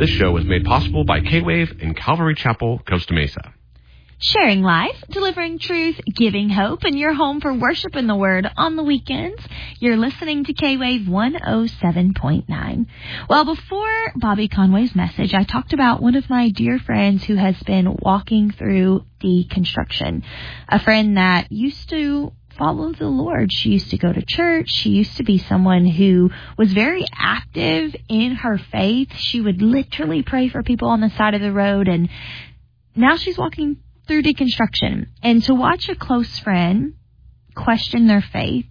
This show was made possible by K-Wave and Calvary Chapel, Costa Mesa. Sharing life, delivering truth, giving hope, and you're home for worship and the Word on the weekends. You're listening to K-Wave 107.9. Well, before Bobby Conway's message, I talked about one of my dear friends who has been walking through deconstruction. A friend that used to follow the Lord. She used to go to church. She used to be someone who was very active in her faith. She would literally pray for people on the side of the road, and now she's walking through deconstruction. And to watch a close friend question their faith,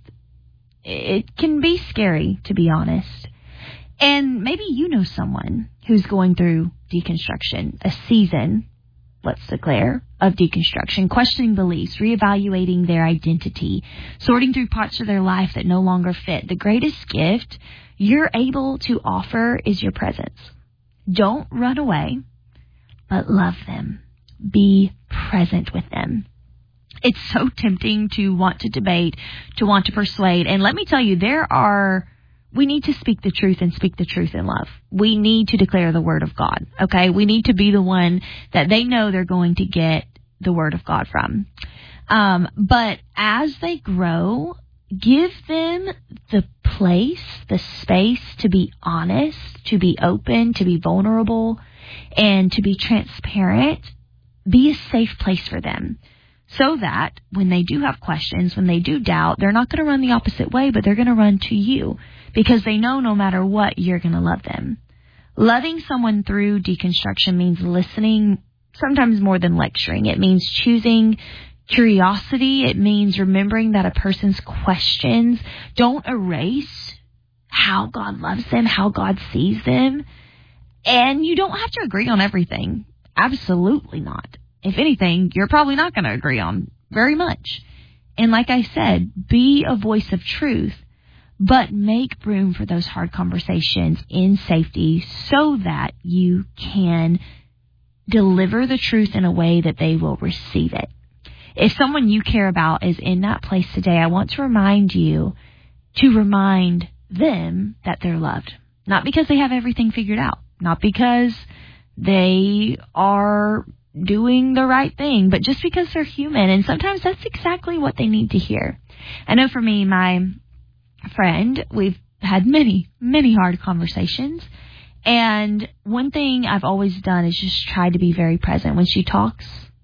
it can be scary, to be honest. And maybe you know someone who's going through deconstruction, a season, let's declare, of deconstruction, questioning beliefs, reevaluating their identity, sorting through parts of their life that no longer fit. The greatest gift you're able to offer is your presence. Don't run away, but love them. Be present with them. It's so tempting to want to debate, to want to persuade. And let me tell you, we need to speak the truth and speak the truth in love. We need to declare the Word of God, okay? We need to be the one that they know they're going to get the Word of God from. But as they grow, give them the place, the space to be honest, to be open, to be vulnerable, and to be transparent. Be a safe place for them so that when they do have questions, when they do doubt, they're not going to run the opposite way, but they're going to run to you because they know no matter what, you're going to love them. Loving someone through deconstruction means listening, sometimes more than lecturing. It means choosing curiosity. It means remembering that a person's questions don't erase how God loves them, how God sees them. And you don't have to agree on everything. Absolutely not. If anything, you're probably not going to agree on very much. And like I said, be a voice of truth, but make room for those hard conversations in safety so that you can deliver the truth in a way that they will receive it. If someone you care about is in that place today, I want to remind you to remind them that they're loved. Not because they have everything figured out. Not because they are doing the right thing, but just because they're human. And sometimes that's exactly what they need to hear. I know for me, my friend, we've had many, many hard conversations. And one thing I've always done is just try to be very present. When she talks,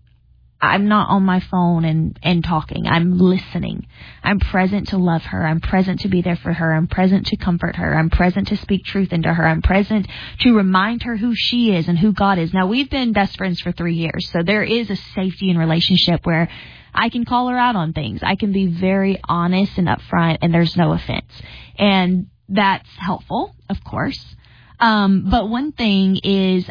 I'm not on my phone and talking. I'm listening. I'm present to love her. I'm present to be there for her. I'm present to comfort her. I'm present to speak truth into her. I'm present to remind her who she is and who God is. Now, we've been best friends for 3 years, so there is a safety in relationship where I can call her out on things. I can be very honest and upfront, and there's no offense. And that's helpful, of course. But one thing is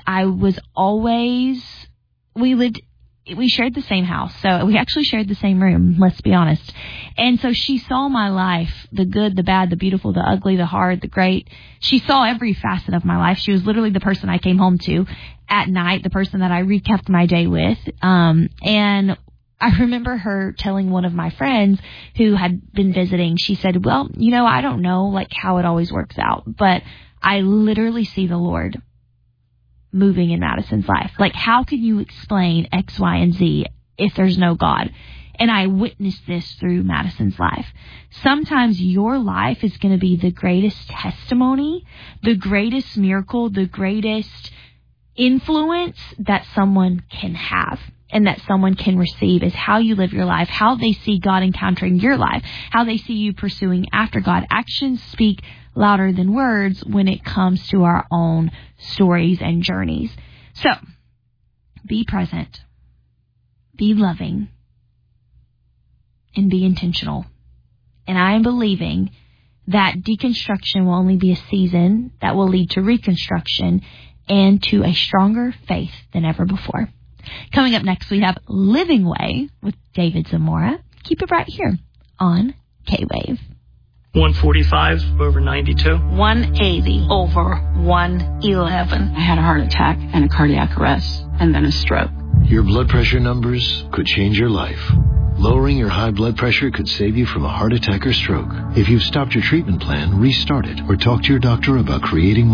we shared the same house, so we actually shared the same room, let's be honest. And so she saw my life, the good, the bad, the beautiful, the ugly, the hard, the great. She saw every facet of my life. She was literally the person I came home to at night, the person that I recapped my day with. And I remember her telling one of my friends who had been visiting, she said, well, I don't know how it always works out, but I literally see the Lord moving in Madison's life. How can you explain X, Y, and Z if there's no God? And I witnessed this through Madison's life. Sometimes your life is going to be the greatest testimony, the greatest miracle, the greatest influence that someone can have and that someone can receive is how you live your life, how they see God encountering your life, how they see you pursuing after God. Actions speak louder than words when it comes to our own stories and journeys. So, be present, be loving, and be intentional. And I am believing that deconstruction will only be a season that will lead to reconstruction and to a stronger faith than ever before. Coming up next, we have Living Way with David Zamora. Keep it right here on K-Wave. 145 over 92. 180 over 111. I had a heart attack and a cardiac arrest and then a stroke. Your blood pressure numbers could change your life. Lowering your high blood pressure could save you from a heart attack or stroke. If you've stopped your treatment plan, restart it or talk to your doctor about creating